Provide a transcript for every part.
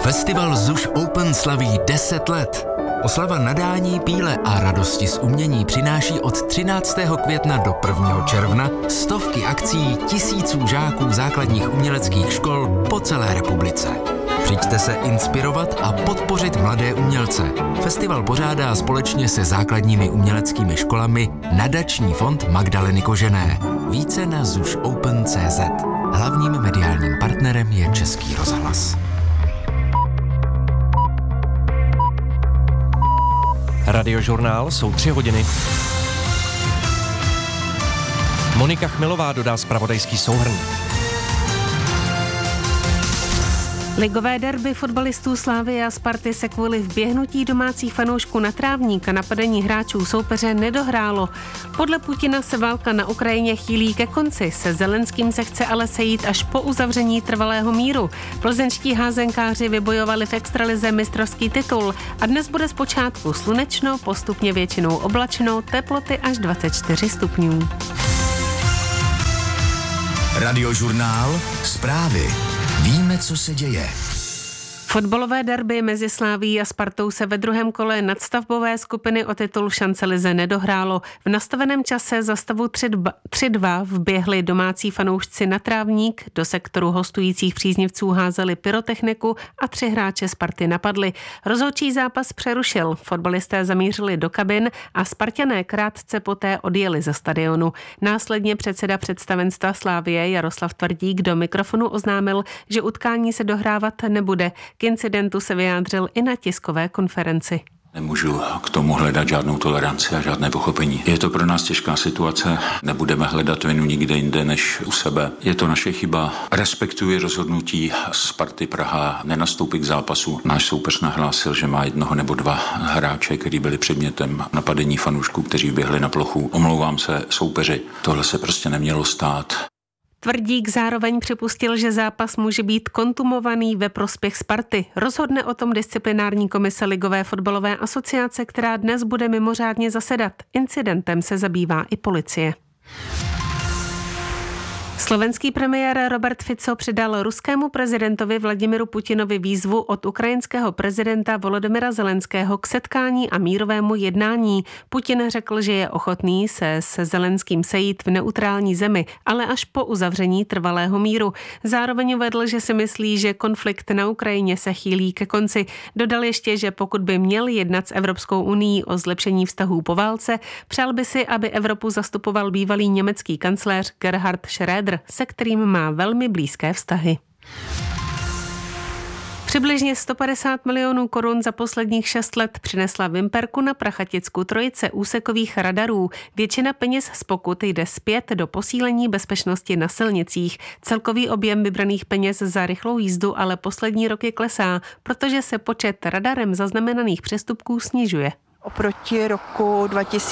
Festival ZUŠ Open slaví 10 let. Oslava nadání, píle a radosti z umění přináší od 13. května do 1. června stovky akcí tisíců žáků základních uměleckých škol po celé republice. Přijďte se inspirovat a podpořit mladé umělce. Festival pořádá společně se základními uměleckými školami Nadační fond Magdaleny Kožené. Více na zušopen.cz. Hlavním mediálním partnerem je Český rozhlas. Radiožurnál, jsou 3 hodiny. Monika Chmelová dodá zpravodajský souhrn. Ligové derby fotbalistů Slávy a Sparty se kvůli vběhnutí domácích fanoušků na trávník a napadení hráčů soupeře nedohrálo. Podle Putina se válka na Ukrajině chýlí ke konci, se Zelenským se chce ale sejít až po uzavření trvalého míru. Plzeňští házenkáři vybojovali v extralize mistrovský titul a dnes bude zpočátku slunečno, postupně většinou oblačno, teploty až 24 stupňů. Radiožurnál, zprávy. Víme, co se děje. Fotbalové derby mezi Slávií a Spartou se ve druhém kole nadstavbové skupiny o titul v šancelize nedohrálo. V nastaveném čase za stavu 3-2 vběhli domácí fanoušci na trávník, do sektoru hostujících příznivců házeli pyrotechniku a 3 hráče Sparty napadli. Rozhodčí zápas přerušil, fotbalisté zamířili do kabin a Sparťané krátce poté odjeli ze stadionu. Následně předseda představenstva Slávie Jaroslav Tvrdík do mikrofonu oznámil, že utkání se dohrávat nebude. K incidentu se vyjádřil i na tiskové konferenci. Nemůžu k tomu hledat žádnou toleranci a žádné pochopení. Je to pro nás těžká situace, nebudeme hledat vinu nikde jinde než u sebe. Je to naše chyba. Respektuji rozhodnutí Sparty Praha nenastoupit k zápasu. Náš soupeř nahlásil, že má 1 nebo 2 hráče, kteří byli předmětem napadení fanoušků, kteří běhli na plochu. Omlouvám se soupeři, tohle se prostě nemělo stát. Tvrdík zároveň připustil, že zápas může být kontumovaný ve prospěch Sparty. Rozhodne o tom disciplinární komise Ligové fotbalové asociace, která dnes bude mimořádně zasedat. Incidentem se zabývá i policie. Slovenský premiér Robert Fico předal ruskému prezidentovi Vladimiru Putinovi výzvu od ukrajinského prezidenta Volodymyra Zelenského k setkání a mírovému jednání. Putin řekl, že je ochotný se Zelenským sejít v neutrální zemi, ale až po uzavření trvalého míru. Zároveň uvedl, že si myslí, že konflikt na Ukrajině se chýlí ke konci. Dodal ještě, že pokud by měl jednat s Evropskou unií o zlepšení vztahů po válce, přál by si, aby Evropu zastupoval bývalý německý kancléř Gerhard Schröder, se kterým má velmi blízké vztahy. Přibližně 150 milionů korun za posledních 6 let přinesla Vimperku na Prachaticku trojice úsekových radarů. Většina peněz z pokut jde zpět do posílení bezpečnosti na silnicích. Celkový objem vybraných peněz za rychlou jízdu ale poslední roky klesá, protože se počet radarem zaznamenaných přestupků snižuje. Oproti roku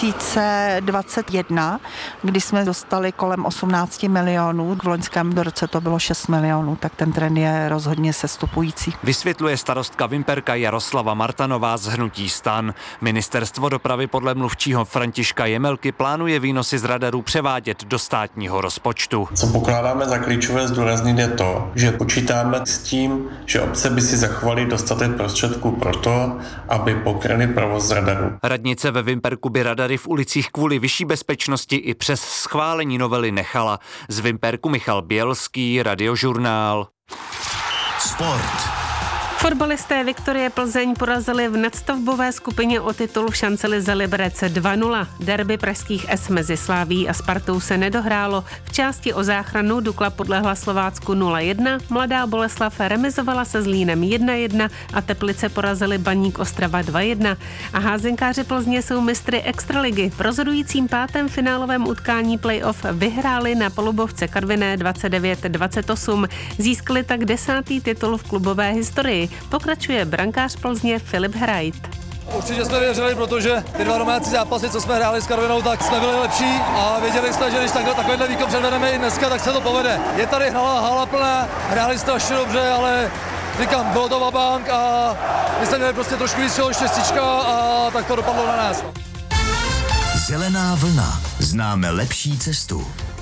2021, kdy jsme dostali kolem 18 milionů, v loňském roce to bylo 6 milionů, tak ten trend je rozhodně sestupující. Vysvětluje starostka Vimperka Jaroslava Martanová z hnutí STAN. Ministerstvo dopravy podle mluvčího Františka Jemelky plánuje výnosy z radarů převádět do státního rozpočtu. Co pokládáme za klíčové zdůraznit je to, že počítáme s tím, že obce by si zachovaly dostatek prostředků pro to, aby pokryly provoz radarů. Radnice ve Vimperku by radary v ulicích kvůli vyšší bezpečnosti i přes schválení novely nechala. Z Vimperku Michal Bělský, Radiožurnál. Sport. Fotbalisté Viktorie Plzeň porazili v nadstavbové skupině o titul v šancelize Liberec 2-0. Derby pražských S mezi Slávií a Spartou se nedohrálo. V části o záchranu Dukla podlehla Slovácku 0-1, Mladá Boleslav remizovala se Zlínem 1-1 a Teplice porazili Baník Ostrava 2-1. A házenkáři Plzně jsou mistry extraligy. V rozhodujícím 5. finálovém utkání playoff vyhráli na Polubovce Karviné 29-28. Získali tak 10. titul v klubové historii. Pokračuje brankář Plzně Filip Hrajt. Určitě jsme věřili, protože ty 2 domácí zápasy, co jsme hráli s Karvinou, tak jsme byli lepší a věděli jsme, že když takovýhle výkon předvedeme i dneska, tak se to povede. Je tady hala plná, hráli strašně dobře, ale říkám, bylo to vabank a my jsme měli prostě trošku víc štěstíčka a tak to dopadlo na nás. Zelená vlna. Známe lepší cestu.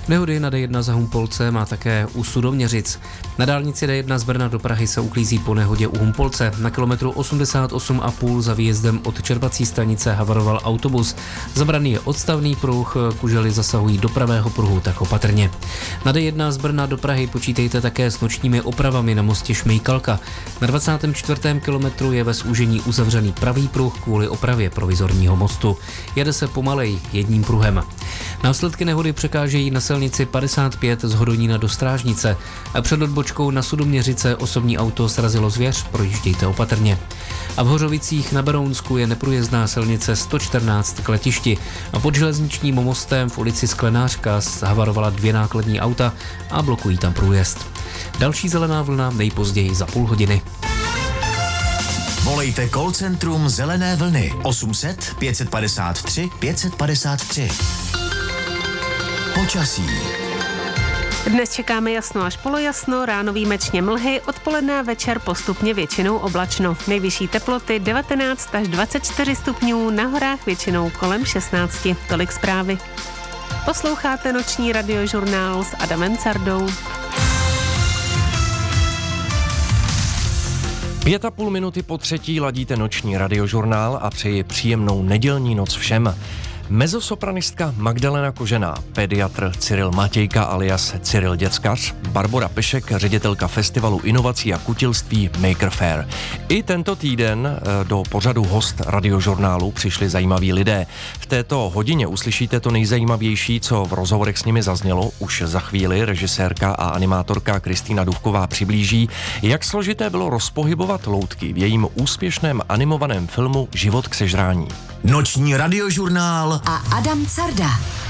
Nehody na D1 za Humpolcem a také u Sudoměřic. Na dálnici D1 z Brna do Prahy se uklízí po nehodě u Humpolce. Na kilometru 88,5 za výjezdem od čerpací stanice havaroval autobus. Zabraný je odstavný pruh, kužely zasahují do pravého pruhu, tak opatrně. Na D1 z Brna do Prahy počítejte také s nočními opravami na mostě Šmejkalka. Na 24. kilometru je ve zúžení uzavřený pravý pruh kvůli opravě provizorního mostu. Jede se pomalej jedním pruhem. Následky nehody překážejí na silnici 55 z Hodonína do Strážnice. A před odbočkou na Sudoměřice osobní auto srazilo zvěř, projíždějte opatrně. A v Hořovicích na Berounsku je neprůjezdná silnice 114 k letišti. A pod železničním mostem v ulici Sklenářka zhavarovala 2 nákladní auta a blokují tam průjezd. Další zelená vlna nejpozději za půl hodiny. Volejte call centrum Zelené vlny 800 553 553. Počasí. Dnes čekáme jasno až polojasno, ráno výjimečně mlhy, odpoledne a večer postupně většinou oblačno. Nejvyšší teploty 19 až 24 stupňů, na horách většinou kolem 16. Tolik zprávy. Posloucháte noční radiožurnál s Adamem Cardou. 5,5 minuty po 3 ladíte noční radiožurnál a přeji příjemnou nedělní noc všem. Mezzosopranistka Magdalena Kožená, pediatr Cyril Matějka alias Cyril Děckař, Barbora Pešek, ředitelka festivalu inovací a kutilství Maker Faire. I tento týden do pořadu host radiožurnálu přišli zajímaví lidé. V této hodině uslyšíte to nejzajímavější, co v rozhovorech s nimi zaznělo. Už za chvíli režisérka a animátorka Kristýna Dufková přiblíží, jak složité bylo rozpohybovat loutky v jejím úspěšném animovaném filmu Život k sežrání. Noční radiožurnál a Adam Carda.